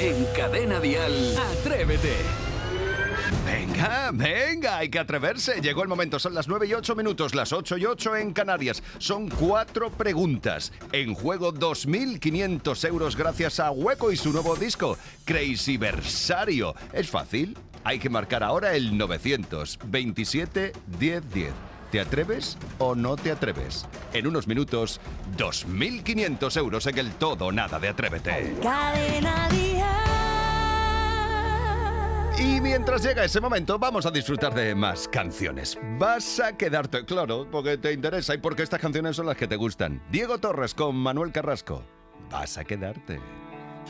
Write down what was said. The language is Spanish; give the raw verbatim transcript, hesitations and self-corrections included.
En Cadena Dial, Atrévete. Venga, venga, hay que atreverse. Llegó el momento, son las nueve y ocho minutos, las ocho y ocho en Canarias. Son cuatro preguntas. En juego dos mil quinientos euros gracias a Hueco y su nuevo disco, Crazy Versario. ¿Es fácil? Hay que marcar ahora el novecientos veintisiete diez diez. ¿Te atreves o no te atreves? En unos minutos, dos mil quinientos euros en el todo o nada de Atrévete. Cadena Dial. Y mientras llega ese momento, vamos a disfrutar de más canciones. Vas a quedarte, claro, porque te interesa y porque estas canciones son las que te gustan. Diego Torres con Manuel Carrasco. Vas a quedarte.